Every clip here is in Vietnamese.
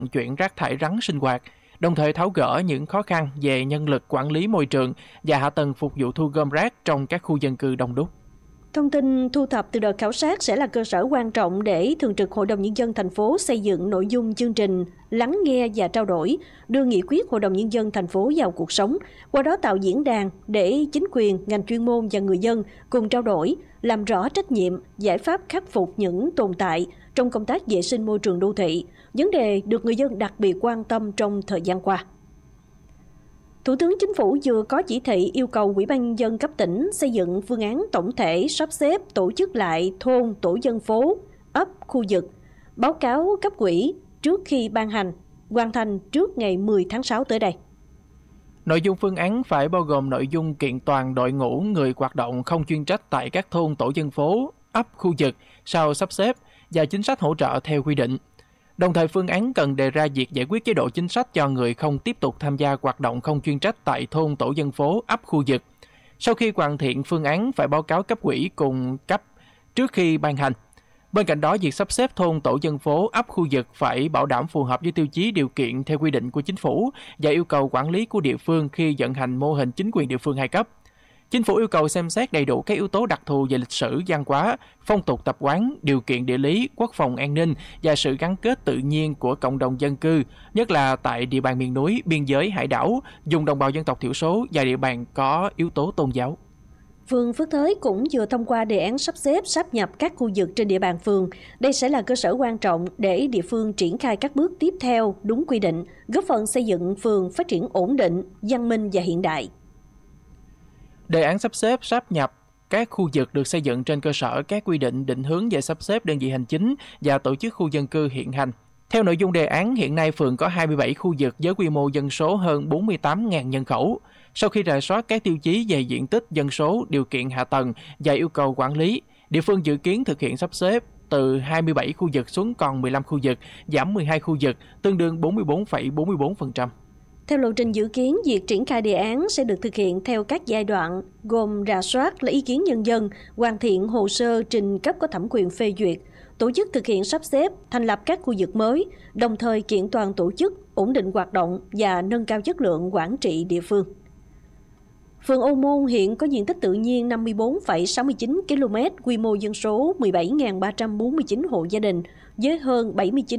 chuyển rác thải rắn sinh hoạt, đồng thời tháo gỡ những khó khăn về nhân lực quản lý môi trường và hạ tầng phục vụ thu gom rác trong các khu dân cư đông đúc. Thông tin thu thập từ đợt khảo sát sẽ là cơ sở quan trọng để Thường trực Hội đồng Nhân dân thành phố xây dựng nội dung chương trình lắng nghe và trao đổi, đưa nghị quyết Hội đồng Nhân dân thành phố vào cuộc sống, qua đó tạo diễn đàn để chính quyền, ngành chuyên môn và người dân cùng trao đổi, làm rõ trách nhiệm, giải pháp khắc phục những tồn tại trong công tác vệ sinh môi trường đô thị, vấn đề được người dân đặc biệt quan tâm trong thời gian qua. Thủ tướng Chính phủ vừa có chỉ thị yêu cầu Ủy ban Nhân dân cấp tỉnh xây dựng phương án tổng thể sắp xếp tổ chức lại thôn, tổ dân phố, ấp, khu vực, báo cáo cấp ủy trước khi ban hành, hoàn thành trước ngày 10 tháng 6 tới đây. Nội dung phương án phải bao gồm nội dung kiện toàn đội ngũ người hoạt động không chuyên trách tại các thôn, tổ dân phố, ấp, khu vực sau sắp xếp và chính sách hỗ trợ theo quy định. Đồng thời phương án cần đề ra việc giải quyết chế độ chính sách cho người không tiếp tục tham gia hoạt động không chuyên trách tại thôn, tổ dân phố, ấp, khu vực. Sau khi hoàn thiện phương án phải báo cáo cấp ủy cùng cấp trước khi ban hành. Bên cạnh đó, việc sắp xếp thôn, tổ dân phố, ấp, khu vực phải bảo đảm phù hợp với tiêu chí điều kiện theo quy định của chính phủ và yêu cầu quản lý của địa phương khi vận hành mô hình chính quyền địa phương hai cấp. Chính phủ yêu cầu xem xét đầy đủ các yếu tố đặc thù về lịch sử, văn hóa, phong tục tập quán, điều kiện địa lý, quốc phòng an ninh và sự gắn kết tự nhiên của cộng đồng dân cư, nhất là tại địa bàn miền núi, biên giới, hải đảo, vùng đồng bào dân tộc thiểu số và địa bàn có yếu tố tôn giáo. Phường Phước Thới cũng vừa thông qua đề án sắp xếp sáp nhập các khu vực trên địa bàn phường. Đây sẽ là cơ sở quan trọng để địa phương triển khai các bước tiếp theo đúng quy định, góp phần xây dựng phường phát triển ổn định, văn minh và hiện đại. Đề án sắp xếp sáp nhập các khu vực được xây dựng trên cơ sở các quy định định hướng về sắp xếp đơn vị hành chính và tổ chức khu dân cư hiện hành. Theo nội dung đề án, hiện nay phường có 27 khu vực với quy mô dân số hơn 48.000 nhân khẩu. Sau khi rà soát các tiêu chí về diện tích, dân số, điều kiện hạ tầng và yêu cầu quản lý, địa phương dự kiến thực hiện sắp xếp từ 27 khu vực xuống còn 15 khu vực, giảm 12 khu vực, tương đương 44,44%. Theo lộ trình dự kiến, việc triển khai đề án sẽ được thực hiện theo các giai đoạn, gồm rà soát lấy ý kiến nhân dân, hoàn thiện hồ sơ trình cấp có thẩm quyền phê duyệt, tổ chức thực hiện sắp xếp, thành lập các khu vực mới, đồng thời kiện toàn tổ chức, ổn định hoạt động và nâng cao chất lượng quản trị địa phương. Phường Ô Môn hiện có diện tích tự nhiên 54,69 km, quy mô dân số 17.349 hộ gia đình với hơn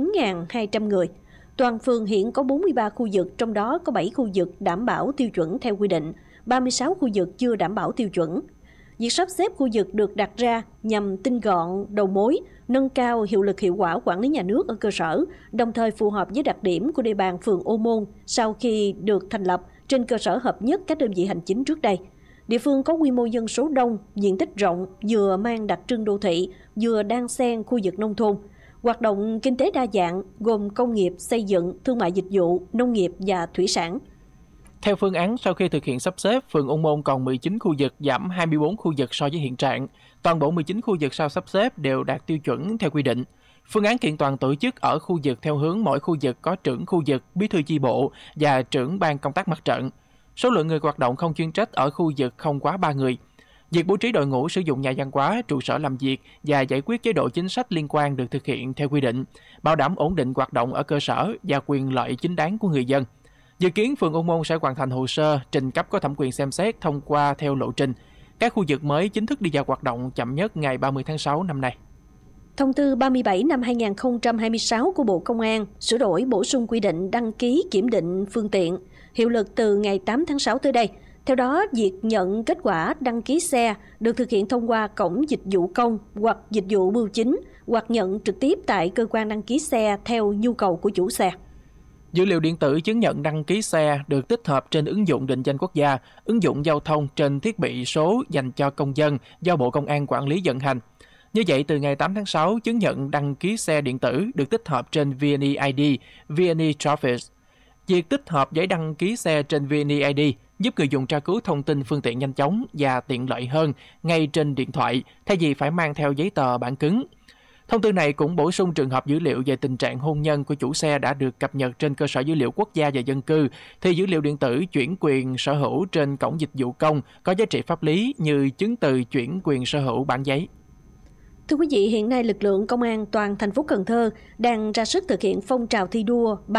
79.200 người. Toàn phường hiện có 43 khu vực, trong đó có 7 khu vực đảm bảo tiêu chuẩn theo quy định, 36 khu vực chưa đảm bảo tiêu chuẩn. Việc sắp xếp khu vực được đặt ra nhằm tinh gọn đầu mối, nâng cao hiệu lực hiệu quả quản lý nhà nước ở cơ sở, đồng thời phù hợp với đặc điểm của địa bàn phường Ô Môn sau khi được thành lập trên cơ sở hợp nhất các đơn vị hành chính trước đây. Địa phương có quy mô dân số đông, diện tích rộng, vừa mang đặc trưng đô thị, vừa đan xen khu vực nông thôn. Hoạt động kinh tế đa dạng, gồm công nghiệp, xây dựng, thương mại dịch vụ, nông nghiệp và thủy sản. Theo phương án, sau khi thực hiện sắp xếp, phường Ung Môn còn 19 khu vực, giảm 24 khu vực so với hiện trạng. Toàn bộ 19 khu vực sau sắp xếp đều đạt tiêu chuẩn theo quy định. Phương án kiện toàn tổ chức ở khu vực theo hướng mỗi khu vực có trưởng khu vực, bí thư chi bộ và trưởng ban công tác mặt trận. Số lượng người hoạt động không chuyên trách ở khu vực không quá 3 người. Việc bố trí đội ngũ sử dụng nhà văn hóa, trụ sở làm việc và giải quyết chế độ chính sách liên quan được thực hiện theo quy định, bảo đảm ổn định hoạt động ở cơ sở và quyền lợi chính đáng của người dân. Dự kiến phường Ung Môn sẽ hoàn thành hồ sơ trình cấp có thẩm quyền xem xét thông qua theo lộ trình. Các khu vực mới chính thức đi vào hoạt động chậm nhất ngày 30 tháng 6 năm nay. Thông tư 37 năm 2026 của Bộ Công an sửa đổi bổ sung quy định đăng ký kiểm định phương tiện, hiệu lực từ ngày 8 tháng 6 tới đây. Theo đó, việc nhận kết quả đăng ký xe được thực hiện thông qua cổng dịch vụ công hoặc dịch vụ bưu chính hoặc nhận trực tiếp tại cơ quan đăng ký xe theo nhu cầu của chủ xe. Dữ liệu điện tử chứng nhận đăng ký xe được tích hợp trên ứng dụng định danh quốc gia, ứng dụng giao thông trên thiết bị số dành cho công dân do Bộ Công an quản lý vận hành. Như vậy, từ ngày 8 tháng 6, chứng nhận đăng ký xe điện tử được tích hợp trên VNeID, VNeTraffic. Việc tích hợp giấy đăng ký xe trên VNeID giúp người dùng tra cứu thông tin phương tiện nhanh chóng và tiện lợi hơn ngay trên điện thoại, thay vì phải mang theo giấy tờ bản cứng. Thông tư này cũng bổ sung trường hợp dữ liệu về tình trạng hôn nhân của chủ xe đã được cập nhật trên cơ sở dữ liệu quốc gia về dân cư, thì dữ liệu điện tử chuyển quyền sở hữu trên cổng dịch vụ công có giá trị pháp lý như chứng từ chuyển quyền sở hữu bản giấy. Thưa quý vị, hiện nay lực lượng công an toàn thành phố Cần Thơ đang ra sức thực hiện phong trào thi đua